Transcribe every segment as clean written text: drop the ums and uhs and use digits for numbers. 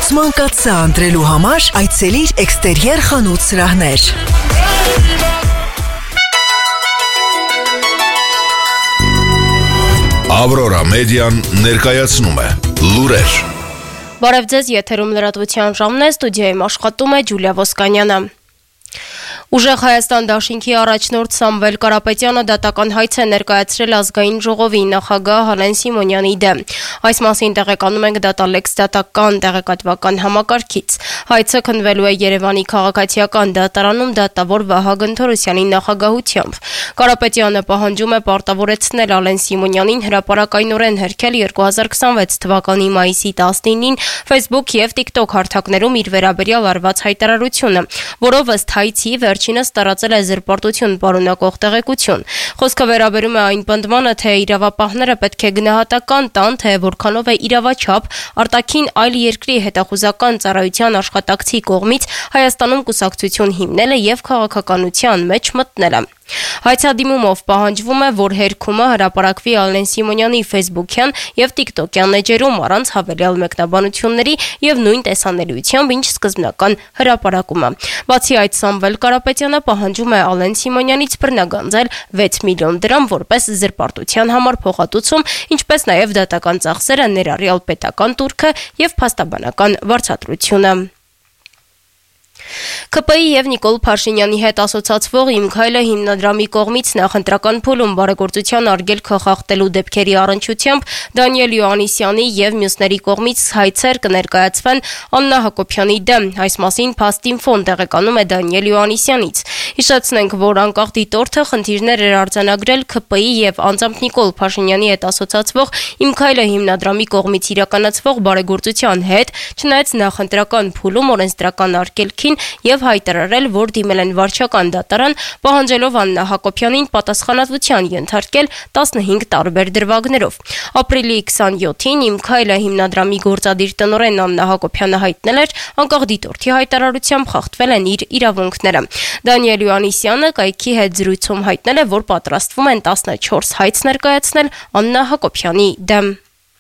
Ուսման կաթսա ընտրելու համար այցելիր Էքստերիեր խանութ սրահներ։ Ավրորա մեդիան ներկայացնում է լուրեր։ Բարև ձեզ, եթերում լրատվության ժամն է, ստուդիայում աշխատում է Ջուլիա Ոսկանյանը։ Ուժեղ Հայաստան դաշինքի առաջնորդ Սամվել Կարապետյանը դատական հայց է ներկայացրել ազգային ժողովի նախագահ Ալեն Սիմոնյանի դեմ։ Այս մասին տեղեկանում ենք Datalinx դատական տեղեկատվական համակարգից։ Հայցը քննվելու է Երևանի քաղաքացիական դատարանում դատավոր Վահագն Թորոսյանի նախագահությամբ։ Կարապետյանը պահանջում է պարտավորեցնել Ալեն Սիմոնյանին հրապարակայնորեն հերքել 2026 թվականի մայիսի 19-ին Facebook եւ TikTok հարթակներում իր վերաբերյալ արված հայտարարությունը, որով ըստ հայցի վերջինս տարածել է զրպարտություն պարունակող տեղեկություն։ Խոսքը վերաբերում է այն պնդմանը, թե իրավապահները պետք է գնահատական տան, թե որքանով է իրավաչափ արտաքին այլ երկրի հետախուզական ծառայության աշխատակցի կողմից Հայաստանում կուսակցություն հիմնելը եւ քաղաքականության մեջ մտնելը։ Հայցադիմումով պահանջվում է, որ հերքումը հրապարակվի Ալեն Սիմոնյանի Facebook-յան եւ TikTok-յան էջերում առանց հավելյալ մեկնաբանությունների եւ նույն տեսանելիությամբ, ինչ սկզբնական հրապարակումը։ Բացի այդ, Սամվել Կարապետյանը պահանջում է Ալեն Սիմոնյանից բռնագանձել 6 միլիոն դրամ որպես զրպարտության համար փոխհատուցում, ինչպես նաեւ դատական ծախսերը, ներառյալ պետական տուրքը եւ փաստաբանական վարձատրությունը։ ԿՊ-ի եւ Նիկոլ Փաշինյանի հետ ասոցացվող «Իմ քայլը» հիմնադրամի կողմից նախընտրական փուլում բարեգործության արգելքը խախտելու դեպքերի առնչությամբ Դանիել Յոհաննիսյանի եւ մյուսների կողմից հայցեր կներկայացվեն Աննա Հակոբյանի դեմ։ Այս մասին Փաստինֆոն տեղեկանում է Դանիել Յոհաննիսյանից։ Հիշեցնենք, որ անկախ դիտորդը խնդիրներ էր արձանագրել ԿՊ-ի եւ անձամբ Նիկոլ Փաշինյանի հետ ասոցացվող «Իմ քայլը» հիմնադրամի կողմից իրականացվող բարեգործության հետ, չնայած նախընտրական փուլում օրենսդրական արգելքին եւ հայտարարել, որ դիմել են վարչական դատարան, պահանջելով Աննա Հակոբյանին պատասխանատվության ենթարկել 15 տարբեր դրվագներով։ Ապրիլի 27-ին «Իմ քայլը» հիմնադրամի գործադիր տնօրեն Աննա Հակոբյանը հայտնել էր, անկախ դիտորդի հայտարարությամբ խախտվել են իր իրավունքները։ Դանիել Յոհաննիսյանը կայքի հետ զրույցում հայտնել է, որ պատրաստվում են 14 հայց ներկայացնել Աննա Հակոբյանի դեմ։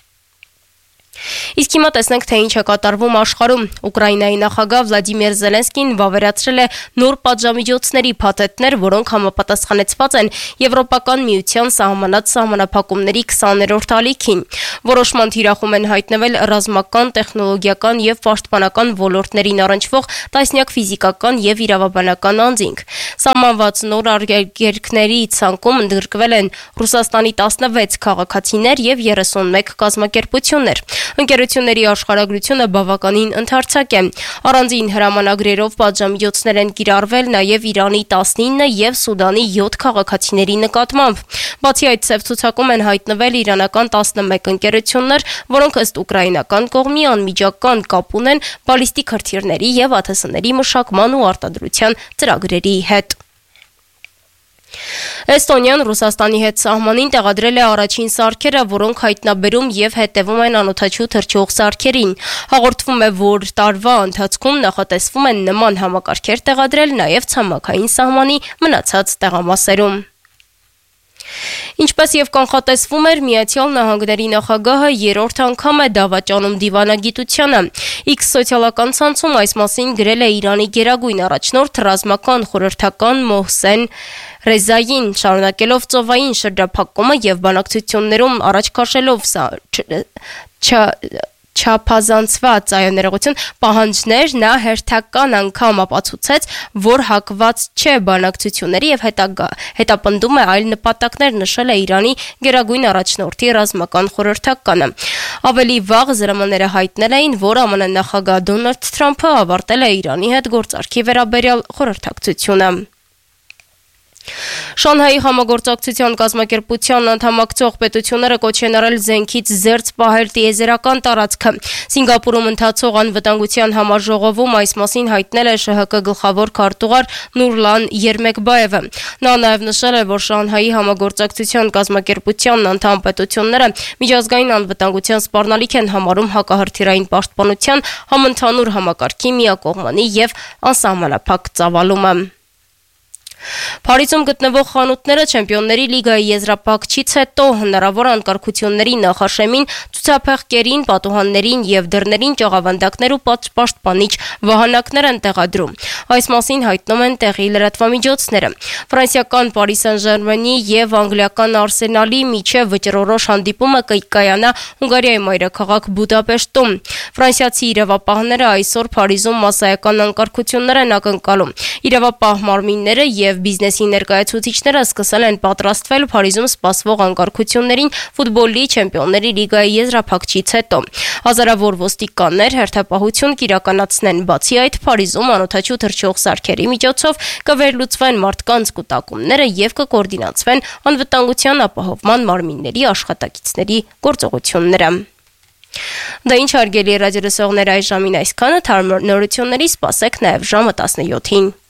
Իսկ հիմա տեսնենք, թե ինչ է կատարվում աշխարհում։ Ուկրաինայի նախագահ Վլադիմիր Զելենսկին վավերացրել է նոր պատժամիջոցների փաթեթներ, որոնք համապատասխանեցված են Եվրոպական միության սահմանած սահմանափակումների 20-րդ ալիքին։ Որոշման թիրախում են հայտնվել ռազմական, տեխնոլոգիական եւ պաշտպանական ոլորտներին առնչվող տասնյակ ֆիզիկական եւ իրավաբանական անձինք։ Սահմանված նոր արգելքների ցանկում ընդգրկվել են Ռուսաստանի 16 քաղաքացիներ եւ 31 կազմակերպություններ։ Ընկերությունների աշխարհագրությունը բավականին ընդարձակ է։ Առանձին հրամանագրերով պատժամիջոցներ են կիրառվել նաև Իրանի 19 եւ Սուդանի 7 քաղաքացիների նկատմամբ։ Բացի այդ, ցև ցուցակում են հայտնվել իրանական 11 ընկերություններ, որոնք ըստ ուկրաինական կողմի անմիջական կապ ունեն բալիստիկ հրթիռների եւ ԱԹՍ-ների մշակման ու արտադրության ծրագրերի հետ։ Էստոնիան Ռուսաստանի հետ սահմանին տեղադրել է առաջին սարքերը, որոնք հայտնաբերում եւ հետևում են անօդաչու թռչող սարքերին։ Հաղորդվում է, որ տարվա ընթացքում նախատեսվում են նման համակարգեր տեղադրել նաեւ ցամաքային սահմանի մնացած տեղամասերում։ Ինչպես եւ կանխատեսվում էր, Միացյալ Նահանգների նախագահը երրորդ անգամ է դավաճանում դիվանագիտությանը։ X սոցիալական ցանցում այս մասին գրել է Իրանի գերագույն առաջնորդ ռազմական խորհրդական Մոհսեն Ռեզային, շարունակելով ծովային շրջափակումը եւ բանակցություններում առաջ քաշելով չափազանցված պահանջներ, նա հերթական անգամ ապացուցեց, որ հակված չէ բանակցությունների եւ հետապնդում է այլ նպատակներ, նշել է Իրանի գերագույն առաջնորդի ռազմական խորհրդականը։ Ավելի վաղ ԶՐՄ-ները հայտնել էին, որ ԱՄՆ նախագահ Դոնալդ Թրամփը ավարտել է Իրանի հետ գործարքի վերաբերյալ խորհրդակցությունը։ Շանհայի համագործակցության կազմակերպության անդամակցող պետությունները կոչ են արել զենքից զերծ պահել տիեզերական տարածքը։ Սինգապուրում ընթացող անվտանգության համաժողովում այս մասին հայտնել է ՇՀԿ գլխավոր քարտուղար Նուրլան Երմեկբաևը։ Նա նաև նշել է, որ Շանհայի համագործակցության կազմակերպության անդամ պետությունները միջազգային անվտանգության սպառնալիք են համարում հակահրթիռային պաշտպանության համընդհանուր համակարգի միակողմանի եւ անսահմանափակ ծավալումը։ Փարիզում գտնվող խանութները Չեմպիոնների լիգայի եզրափակչից հետո հնարավոր անկարգությունների նախաշեմին ցուցափեղկերին, պատուհաններին եւ դռներին ճաղավանդակներ ու պաշտպանիչ վահանակներ են տեղադրում։ Այս մասին հայտնում են տեղի լրատվամիջոցները։ Ֆրանսիական Paris Saint-Germain-ի եւ անգլիական Arsenal-ի միջև վճռորոշ հանդիպումը կայանա Հունգարիայի մայրաքաղաք Բուդապեշտում։ Ֆրանսիացի իրավապահները այսօր Փարիզում մասսայական անկարգություններ են ակնկալում։ Իրավապահ մարմինները եւ բիզնեսի ներկայացուցիչները սկսել են պատրաստվել Փարիզում սպասվող անկարգություններին ֆուտբոլի Չեմպիոնների լիգայի եզրափակչից հետո։ Հազարավոր ոստիկաններ հերթապահություն կիրականացնեն, բացի այդ Փարիզում անօդաչու թռչող սարքերի միջոցով կվերլուծվեն մարդկանց կուտակումները եւ կկոորդինացվեն անվտանգության ապահովման մարմինների աշխատակիցների գործողությունները։ Դա ինչ հարգելի ռադիոլսողներ, այս ժամին այսքանը, թարմ նորությունների սպասեք նաև ժամը 17-ին։